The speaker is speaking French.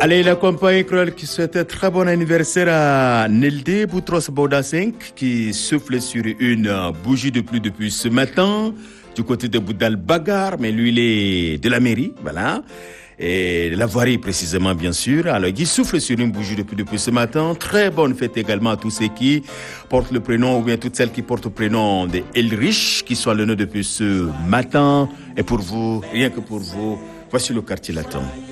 Allez, la compagnie Kroll qui souhaite un très bon anniversaire à Nelde Boutros Boda 5 qui souffle sur une bougie de pluie depuis ce matin du côté de Boudal Bagar, mais lui il est de la mairie, voilà. Et la voirie précisément bien sûr. Alors il souffle sur une bougie depuis ce matin. Très bonne fête également à tous ceux qui portent le prénom ou bien toutes celles qui portent le prénom de Elrich qui sont le nom depuis ce matin. Et pour vous, rien que pour vous, voici le quartier latin.